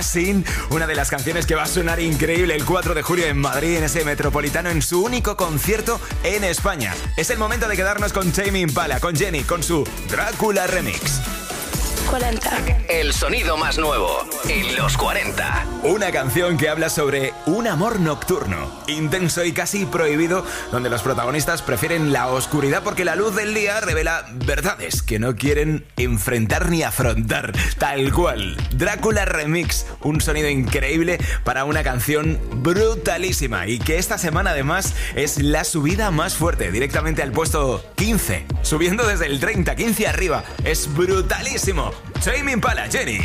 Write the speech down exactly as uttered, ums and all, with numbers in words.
Sin, una de las canciones que va a sonar increíble el cuatro de julio en Madrid, en ese Metropolitano, en su único concierto en España. Es el momento de quedarnos con Tame Impala, con Jenny, con su Drácula Remix. cuarenta. El sonido más nuevo en los cuarenta. Una canción que habla sobre un amor nocturno, intenso y casi prohibido, donde los protagonistas prefieren la oscuridad porque la luz del día revela verdades que no quieren enfrentar ni afrontar. Tal cual. Drácula Remix, un sonido increíble para una canción brutalísima y que esta semana además es la subida más fuerte, directamente al puesto quince, subiendo desde el treinta, quince arriba. Es brutalísimo. Tame Impala, Jenny.